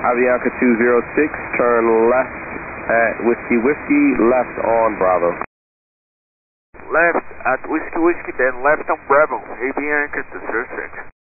Avianca 206, turn left at Whiskey Whiskey, left on Bravo. Left at Whiskey Whiskey, then left on Bravo, Avianca 206.